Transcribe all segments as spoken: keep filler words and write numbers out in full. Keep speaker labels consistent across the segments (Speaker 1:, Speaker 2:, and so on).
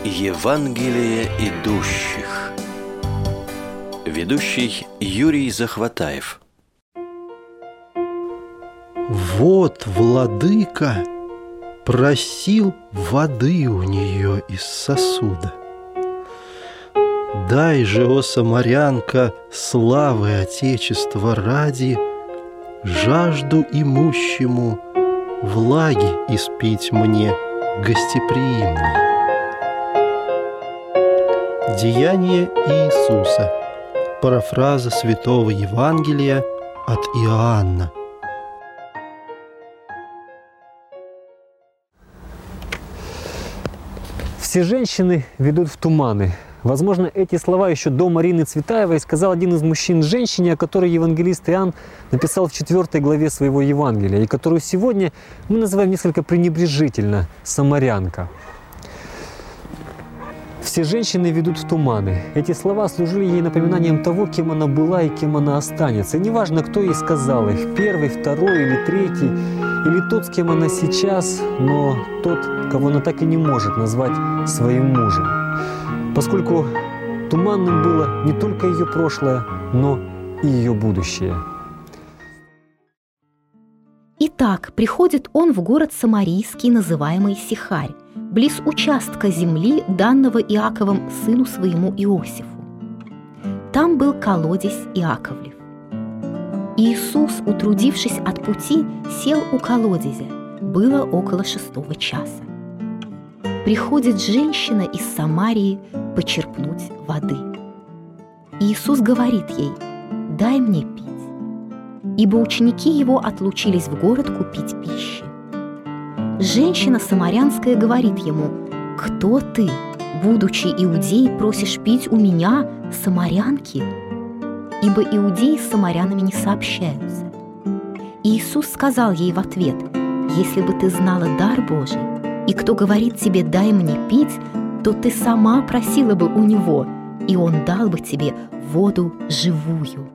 Speaker 1: Евангелие идущих. Ведущий Юрий Захватаев.
Speaker 2: Вот владыка просил воды у нее из сосуда. Дай же, о самарянка, славы Отечества ради, жажду имущему влаги испить мне гостеприимной. Деяние Иисуса. Парафраза Святого Евангелия от Иоанна.
Speaker 3: Все женщины ведут в туманы. Возможно, эти слова еще до Марины Цветаевой сказал один из мужчин женщине, о которой евангелист Иоанн написал в четвёртой главе своего Евангелия, и которую сегодня мы называем несколько пренебрежительно «самарянка». «Все женщины ведут в туманы». Эти слова служили ей напоминанием того, кем она была и кем она останется. И неважно, кто ей сказал их, первый, второй или третий, или тот, с кем она сейчас, но тот, кого она так и не может назвать своим мужем. Поскольку туманным было не только ее прошлое, но и ее будущее.
Speaker 4: Итак, приходит он в город Самарийский, называемый Сихарь, близ участка земли, данного Иаковом сыну своему Иосифу. Там был колодезь Иаковлев. Иисус, утрудившись от пути, сел у колодезя. Было около шестого часа. Приходит женщина из Самарии почерпнуть воды. Иисус говорит ей: «Дай мне пить», ибо ученики его отлучились в город купить пищи. Женщина самарянская говорит ему: «Кто ты, будучи иудеей, просишь пить у меня, самарянки?» Ибо иудеи с самарянами не сообщаются. Иисус сказал ей в ответ: «Если бы ты знала дар Божий, и кто говорит тебе: дай мне пить, то ты сама просила бы у него, и он дал бы тебе воду живую».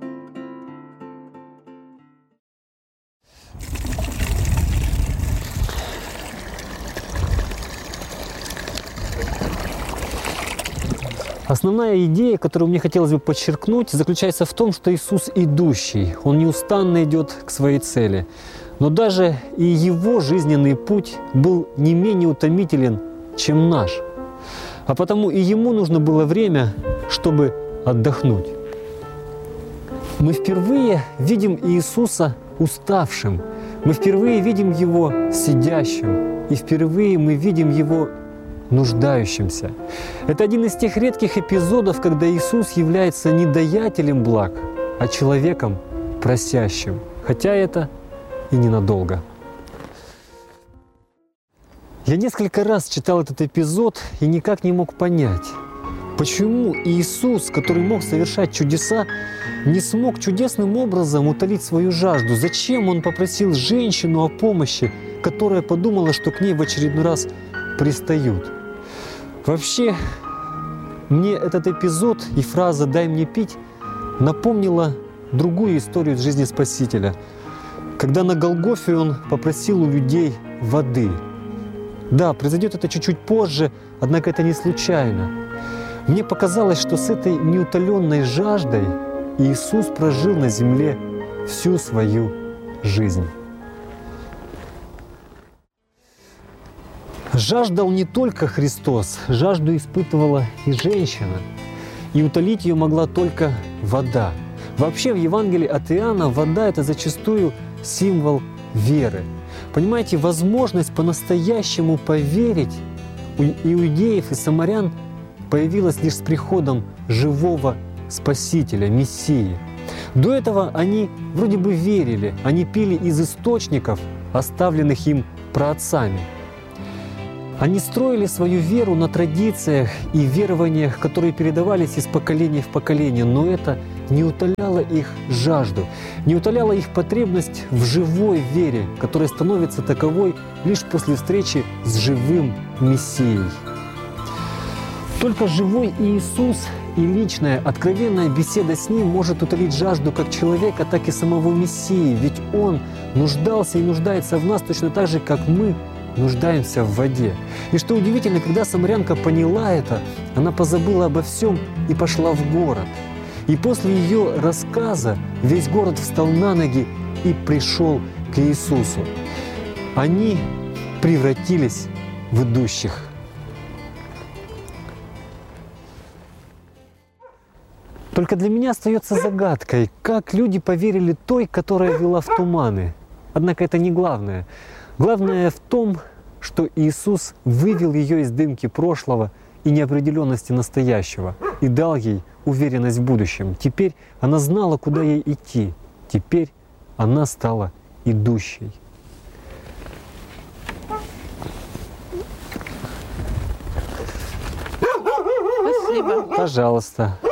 Speaker 3: Основная идея, которую мне хотелось бы подчеркнуть, заключается в том, что Иисус идущий, Он неустанно идет к своей цели. Но даже и Его жизненный путь был не менее утомителен, чем наш. А потому и Ему нужно было время, чтобы отдохнуть. Мы впервые видим Иисуса уставшим, мы впервые видим Его сидящим, и впервые мы видим Его нуждающимся. Это один из тех редких эпизодов, когда Иисус является не даятелем благ, а человеком просящим. Хотя это и ненадолго. Я несколько раз читал этот эпизод и никак не мог понять, почему Иисус, который мог совершать чудеса, не смог чудесным образом утолить свою жажду. Зачем Он попросил женщину о помощи, которая подумала, что к ней в очередной раз пристают? Вообще, мне этот эпизод и фраза «дай мне пить» напомнила другую историю из жизни Спасителя, когда на Голгофе Он попросил у людей воды. Да, произойдет это чуть-чуть позже, однако это не случайно. Мне показалось, что с этой неутоленной жаждой Иисус прожил на земле всю свою жизнь. Жаждал не только Христос, жажду испытывала и женщина. И утолить ее могла только вода. Вообще в Евангелии от Иоанна вода – это зачастую символ веры. Понимаете, возможность по-настоящему поверить у иудеев и самарян появилась лишь с приходом живого Спасителя, Мессии. До этого они вроде бы верили, они пили из источников, оставленных им праотцами. Они строили свою веру на традициях и верованиях, которые передавались из поколения в поколение, но это не утоляло их жажду, не утоляло их потребность в живой вере, которая становится таковой лишь после встречи с живым Мессией. Только живой Иисус и личная, откровенная беседа с Ним может утолить жажду как человека, так и самого Мессии, ведь Он нуждался и нуждается в нас точно так же, как мы нуждаемся в воде. И что удивительно, когда самарянка поняла это, она позабыла обо всем и пошла в город. И после ее рассказа весь город встал на ноги и пришел к Иисусу. Они превратились в идущих. Только для меня остается загадкой, как люди поверили той, которая вела в туманы. Однако это не главное. Главное в том, что Иисус вывел ее из дымки прошлого и неопределенности настоящего и дал ей уверенность в будущем. Теперь она знала, куда ей идти. Теперь она стала идущей.
Speaker 5: Спасибо.
Speaker 3: Пожалуйста.